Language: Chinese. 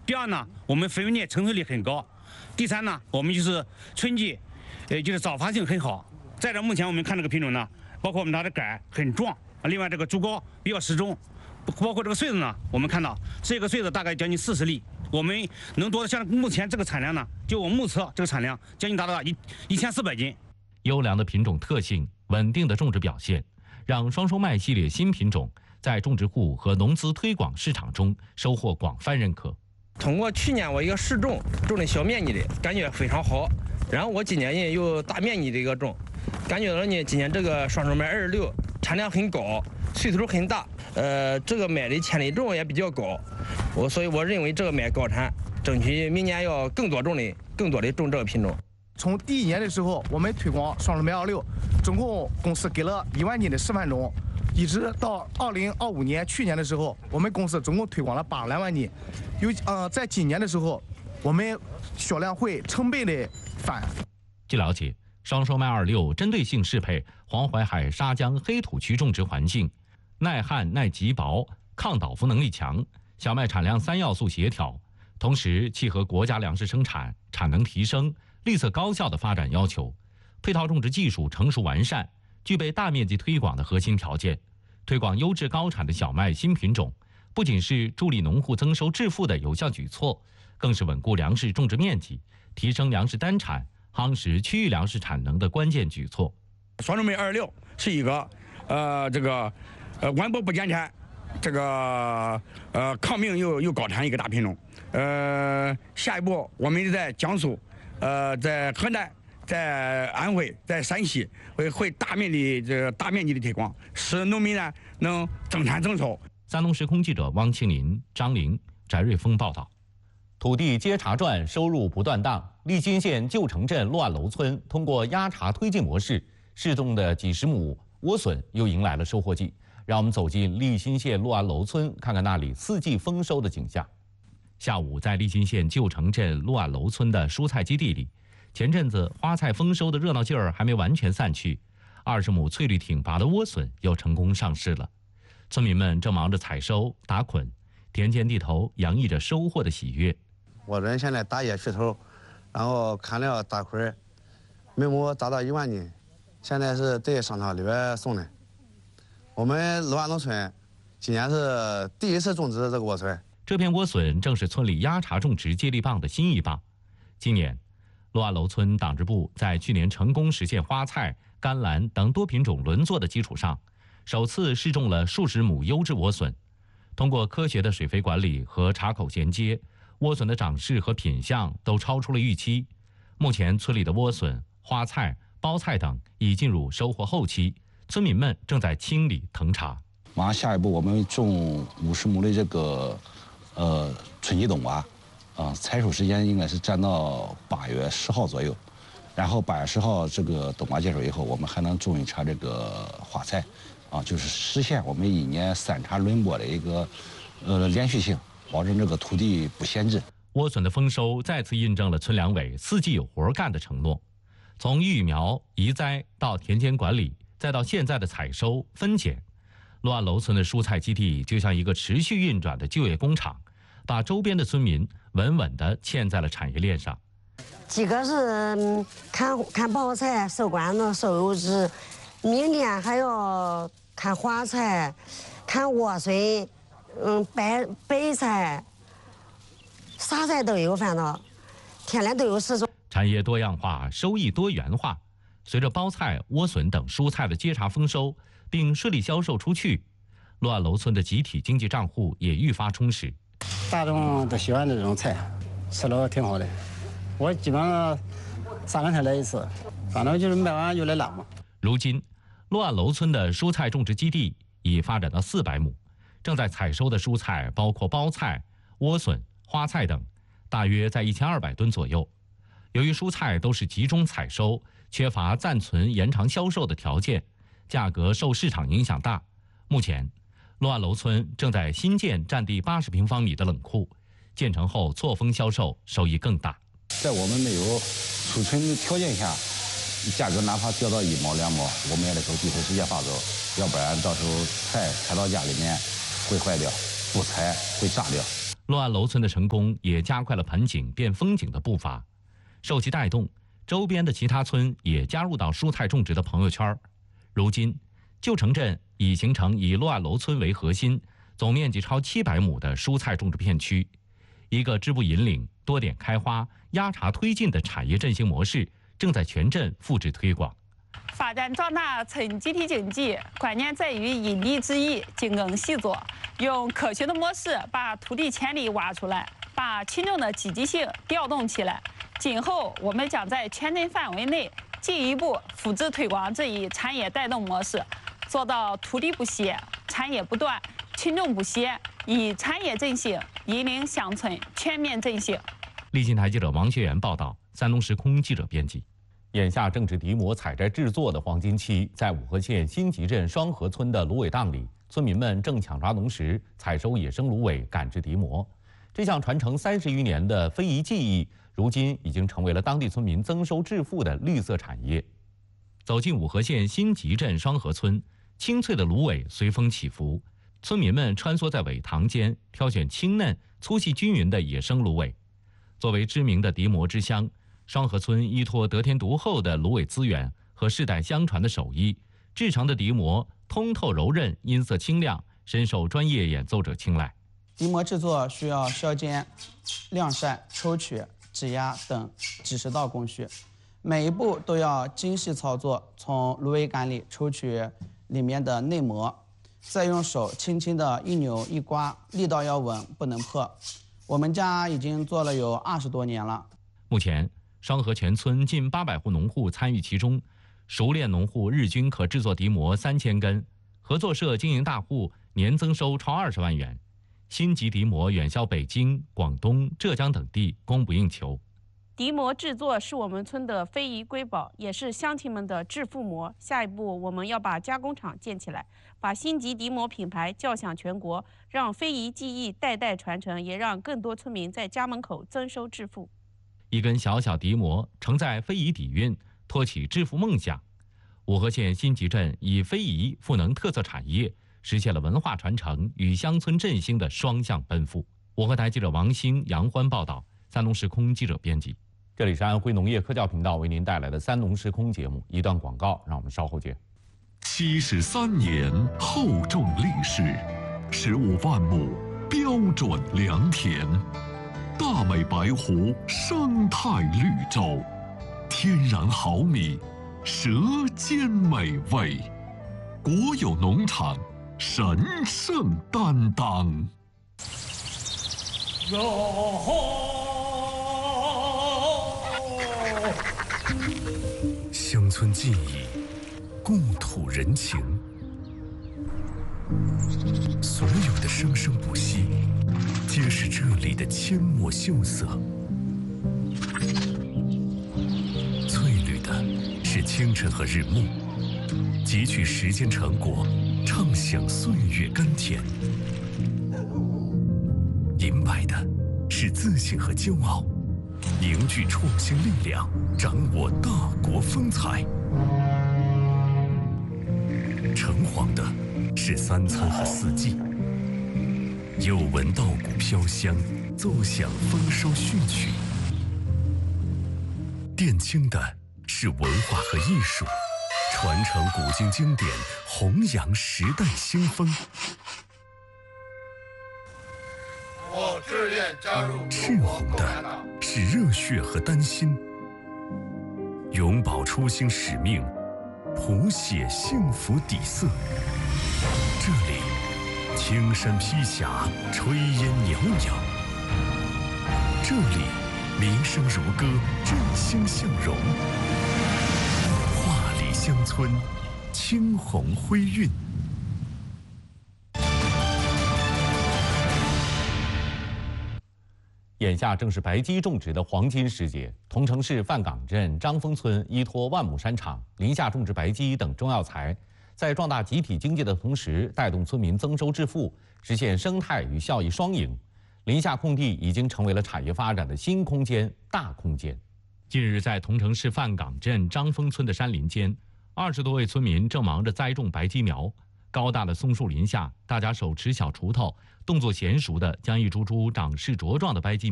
第二呢，我们分裂成熟率很高。第三呢，我们就是春季，就是早发性很好。再者，目前我们看这个品种呢，包括我们它的杆很壮，另外这个株高比较适中，包括这个穗子呢，我们看到这个穗子大概将近40粒，我们能多像目前这个产量呢，就我目测这个产量将近达到1400斤。 优良的品种特性、稳定的种植表现，让双收麦系列新品种在种植户和农资推广市场中收获广泛认可。 通过去年我一个试种的小面积的，感觉非常好。然后我今年呢又大面积的一个种，感觉到呢今年这个双收麦26产量很高，穗头很大，这个麦的千粒重也比较高，所以我认为这个麦高产，争取明年要更多的种这个品种。 从第1年的时候，我们推广双收麦26，总共公司给了1万斤的示范种，一直到2025年去年的时候，我们公司总共推广了82万斤。在今年的时候，我们销量会成倍的翻。 据了解，双收麦26针对性适配黄淮海沙江黑土区种植环境，耐旱耐瘠薄，抗倒伏能力强，小麦产量3要素协调，同时契合国家粮食生产、产能提升、绿色高效的发展要求，配套种植技术成熟完善，具备大面积推广的核心条件。推广优质高产的小麦新品种，不仅是助力农户增收致富的有效举措，更是稳固粮食种植面积、提升粮食单产、夯实区域粮食产能的关键举措。 双收麦26是一个稳步不减产，抗病又高产一个大品种。下一步我们在江苏，在河南、在安徽、在山西会大面积的推广，使农民呢能增产增收。 三农时空记者汪清林、张玲、翟瑞峰报道。土地接茬转，收入不断档。利津县旧城镇洛岸楼村通过压茬推进模式，试种的几十亩莴笋又迎来了收获季。让我们走进利津县洛岸楼村，看看那里4季丰收的景象。下午，在利津县旧城镇洛岸楼村的蔬菜基地里，前阵子花菜丰收的热闹劲儿还没完全散去，20亩翠绿挺拔的莴笋又成功上市了。村民们正忙着采收、打捆，田间地头洋溢着收获的喜悦。 我人现在打野去头，然后砍了打捆，每亩达到1万斤，现在是对商场里边送的。我们洛岸农村今年是第1次种植这个莴笋。 这片莴笋正是村里压茬种植接力棒的新一棒。今年，洛岸楼村党支部在去年成功实现花菜、甘蓝等多品种轮作的基础上，首次试种了数十亩优质莴笋。通过科学的水肥管理和茬口衔接，莴笋的长势和品相都超出了预期。目前村里的莴笋、花菜、包菜等已进入收获后期，村民们正在清理腾茬。 马上下一步我们种50亩的这个春季冬瓜，采收时间应该是占到8月10号左右，然后8月10号这个冬瓜结束以后，我们还能种一茬这个花菜，就是实现我们1年3茬轮播的一个连续性，保证这个土地不闲置。 莴笋的丰收再次印证了村粮委4季有活干的承诺。从育苗、移栽到田间管理，再到现在的采收、分拣，洛岸楼村的蔬菜基地就像一个持续运转的就业工厂，把周边的村民稳稳地嵌在了产业链上。 几个是看包菜、收罐头、收油脂，明天还要看花菜、看莴笋，白菜，啥菜都有，反正天天都有试种。 产业多样化，收益多元化。随着包菜、莴笋等蔬菜的接茬丰收，并顺利销售出去，洛岸楼村的集体经济账户也愈发充实。 大众都喜欢这种菜，吃了挺好的。我基本上3、4天来一次，反正就是卖完就来拉嘛。 如今，洛岸楼村的蔬菜种植基地已发展到400亩，正在采收的蔬菜包括包菜、莴笋、花菜等，大约在1200吨左右。由于蔬菜都是集中采收，缺乏暂存延长销售的条件，价格受市场影响大。目前，洛岸楼村正在新建占地80平方米的冷库，建成后错峰销售，收益更大。 在我们没有储存的条件下，价格哪怕掉到1毛2毛，我们也得走地头直接发走，要不然到时候菜开到家里面会坏掉，不采会炸掉。 洛安楼村的成功也加快了盆景变风景的步伐。受其带动，周边的其他村也加入到蔬菜种植的朋友圈。如今，旧城镇已形成以洛安楼村为核心，总面积超700亩的蔬菜种植片区。一个支部引领、多点开花、压茬推进的产业振兴模式正在全镇复制推广。 发展壮大村集体经济，关键在于因地制宜、精耕细作，用科学的模式把土地潜力挖出来，把群众的积极性调动起来。今后我们将在全镇范围内进一步复制推广这一产业带动模式，做到土地不歇、产业不断、群众不歇，以产业振兴引领乡村全面振兴。 立新台记者王学元报道，山东时空记者编辑。眼下正值笛膜采摘制作的黄金期，在武河县新集镇双河村的芦苇荡里，村民们正抢抓农时，采收野生芦苇，赶制笛膜。这项传承30余年的非遗技艺，如今已经成为了当地村民增收致富的绿色产业。走进武河县新集镇双河村，青翠的芦苇随风起伏，村民们穿梭在苇塘间，挑选清嫩、粗细均匀的野生芦苇。作为知名的笛膜之乡，双河村依托得天独厚的芦苇资源和世代相传的手艺，制成的笛膜通透柔韧，音色清亮，深受专业演奏者青睐。 笛膜制作需要削尖、晾晒、抽取、挤压等几十道工序，每一步都要精细操作，从芦苇杆里抽取里面的内膜，再用手轻轻地一扭一刮，力道要稳，不能破。我们家已经做了有20多年了。 目前，双河全村近800户农户参与其中，熟练农户日均可制作笛膜3000根，合作社经营大户年增收超20万元。新集笛膜远销北京、广东、浙江等地，供不应求。 笛膜制作是我们村的非遗瑰宝，也是乡亲们的致富膜。下一步，我们要把加工厂建起来，把新集笛膜品牌叫响全国，让非遗技艺代代传承，也让更多村民在家门口增收致富。 一根小小笛膜承载非遗底蕴，托起致富梦想。武河县新集镇以非遗赋能特色产业，实现了文化传承与乡村振兴的双向奔赴。武河台记者王兴、杨欢报道，山东时空记者编辑。这里是安徽农业科教频道为您带来的山东时空节目，一段广告，让我们稍后见。 73年厚重历史，15万亩标准良田，大美白湖生态绿洲，天然好米，舌尖美味，国有农场神圣担当。 乡村记忆，故土人情，所有的生生不息，皆是这里的阡陌秀色。翠绿的是清晨和日暮，汲取时间成果，畅享岁月甘甜。银白的是自信和骄傲，凝聚创新力量，掌握大国风采。橙黄的是3餐和4季，又闻稻谷飘香，奏响丰收序曲。靛青的是文化和艺术，传承古今经典，弘扬时代新风。 我志愿加入。 赤红的是热血和丹心，永葆初心使命，谱写幸福底色。这里青山披霞，炊烟袅袅；这里民生如歌，振兴向荣。画里乡村，青红辉韵。 眼下正是白鸡种植的黄金时节，桐城市范岗镇张峰村依托万亩山场，林下种植白鸡等中药材，在壮大集体经济的同时，带动村民增收致富，实现生态与效益双赢。林下空地已经成为了产业发展的新空间、大空间。近日，在桐城市范岗镇张峰村的山林间，20多位村民正忙着栽种白鸡苗。 高大的松树林下，大家手持小锄头，动作娴熟地将一株株长势茁壮的白吉